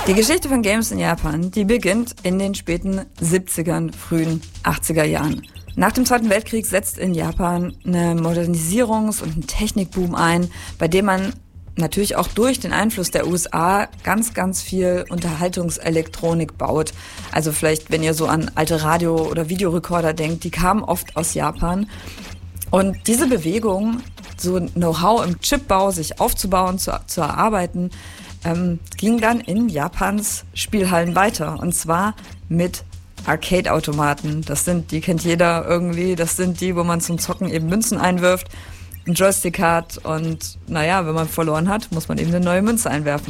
Die Geschichte von Games in Japan, die beginnt in den späten 70ern, frühen 80er Jahren. Nach dem Zweiten Weltkrieg setzt in Japan eine Modernisierungs- und ein Technikboom ein, bei dem man natürlich auch durch den Einfluss der USA ganz, ganz viel Unterhaltungselektronik baut. Also vielleicht, wenn ihr so an alte Radio- oder Videorekorder denkt, die kamen oft aus Japan. Und diese Bewegung, so Know-how im Chipbau sich aufzubauen, zu erarbeiten, ging dann in Japans Spielhallen weiter. Und zwar mit Arcade-Automaten. Das sind, die kennt jeder irgendwie, das sind die, wo man zum Zocken eben Münzen einwirft, einen Joystick hat und naja, wenn man verloren hat, muss man eben eine neue Münze einwerfen.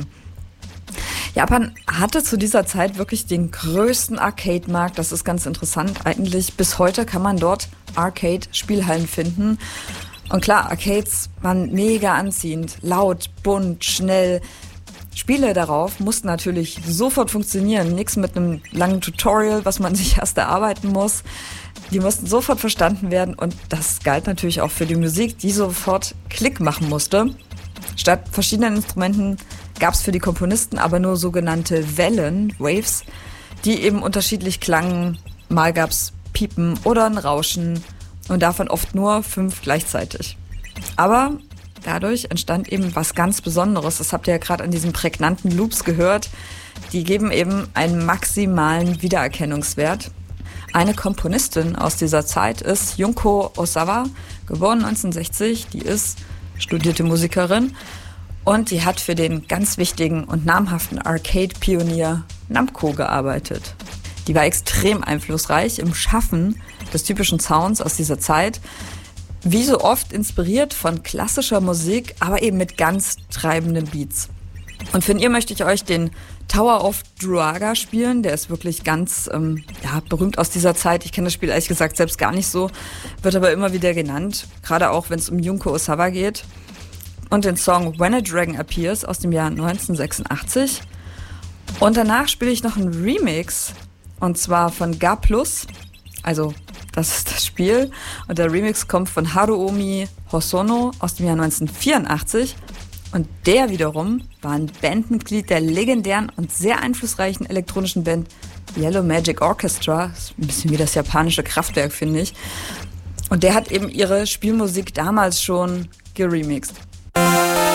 Japan hatte zu dieser Zeit wirklich den größten Arcade-Markt. Das ist ganz interessant eigentlich. Bis heute kann man dort Arcade-Spielhallen finden. Und klar, Arcades waren mega anziehend, laut, bunt, schnell. Spiele darauf mussten natürlich sofort funktionieren. Nichts mit einem langen Tutorial, was man sich erst erarbeiten muss. Die mussten sofort verstanden werden und das galt natürlich auch für die Musik, die sofort Klick machen musste. Statt verschiedenen Instrumenten gab es für die Komponisten aber nur sogenannte Wellen, Waves, die eben unterschiedlich klangen. Mal gab es Piepen oder ein Rauschen und davon oft nur 5 gleichzeitig. Aber dadurch entstand eben was ganz Besonderes. Das habt ihr ja gerade an diesen prägnanten Loops gehört. Die geben eben einen maximalen Wiedererkennungswert. Eine Komponistin aus dieser Zeit ist Junko Osawa, geboren 1960. Die ist studierte Musikerin und die hat für den ganz wichtigen und namhaften Arcade-Pionier Namco gearbeitet. Die war extrem einflussreich im Schaffen des typischen Sounds aus dieser Zeit. Wie so oft inspiriert von klassischer Musik, aber eben mit ganz treibenden Beats. Und für ihr möchte ich euch den Tower of Druaga spielen. Der ist wirklich ganz berühmt aus dieser Zeit. Ich kenne das Spiel ehrlich gesagt selbst gar nicht so, wird aber immer wieder genannt, gerade auch wenn es um Junko Osawa geht. Und den Song When a Dragon Appears aus dem Jahr 1986. Und danach spiele ich noch einen Remix, und zwar von Ga+, also das ist das Spiel. Und der Remix kommt von Haruomi Hosono aus dem Jahr 1984. Und der wiederum war ein Bandmitglied der legendären und sehr einflussreichen elektronischen Band Yellow Magic Orchestra. Das ist ein bisschen wie das japanische Kraftwerk, finde ich. Und der hat eben ihre Spielmusik damals schon geremixed.